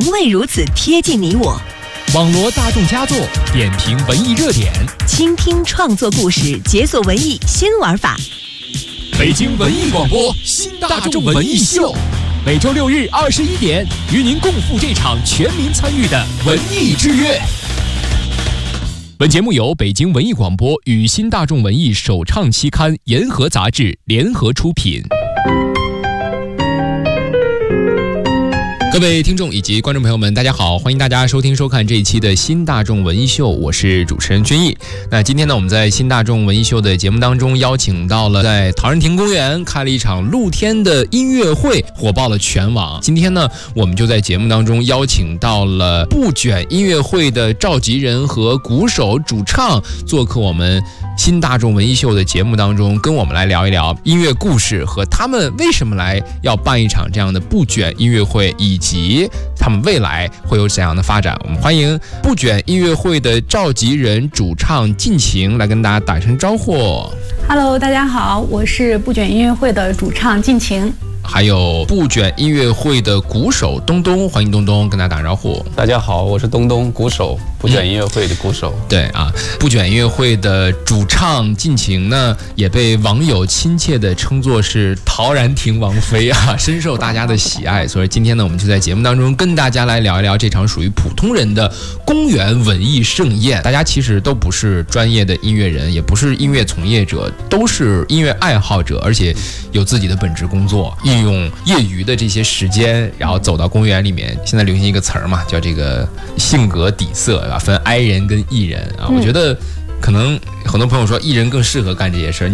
未如此贴近你我。 网罗大众佳作，点评文艺热点， 倾听创作故事，解锁文艺新玩法。 北京文艺广播新大众文艺秀，每周6日21点，与您共赴这场全民参与的文艺之约。本节目由北京文艺广播与新大众文艺首创期刊《沿河》杂志联合出品。各位听众以及观众朋友们，大家好，欢迎大家收听收看这一期的新大众文艺秀，我是主持人君毅。那今天呢，我们在新大众文艺秀的节目当中邀请到了在陶然亭公园开了一场露天的音乐会，火爆了全网。今天呢，我们就在节目当中邀请到了不卷音乐会的召集人和鼓手主唱做客我们新大众文艺秀的节目当中，跟我们来聊一聊音乐故事和他们为什么来要办一场这样的不卷音乐会，以及他们未来会有怎样的发展。我们欢迎不卷音乐会的召集人主唱尽情来跟大家打声招呼。 Hello， 大家好，我是不卷音乐会的主唱尽情。 还有不卷音乐会的鼓手东东，欢迎东东跟大家打招呼。 大家好，我是东东，鼓手，不卷音乐会的鼓手。 对啊，不卷音乐会的主唱尽情呢，也被网友亲切地称作是陶然亭王妃啊，深受大家的喜爱。所以今天呢，我们就在节目当中跟大家来聊一聊这场属于普通人的公园文艺盛宴。大家其实都不是专业的音乐人，也不是音乐从业者，都是音乐爱好者，而且有自己的本职工作，利用业余的这些时间，然后走到公园里面。现在流行一个词儿嘛，叫这个性格底色啊，分 I 人跟 E 人啊。我觉得可能很多朋友说 E 人更适合干这些事儿。